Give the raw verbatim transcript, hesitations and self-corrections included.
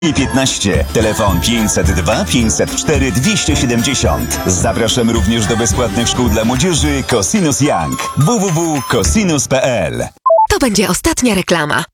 I piętnaście. Telefon pięćset dwa pięćset cztery dwieście siedemdziesiąt. Zapraszam również do bezpłatnych szkół dla młodzieży Cosinus Young. w w w kropka cosinus kropka p l. To będzie ostatnia reklama.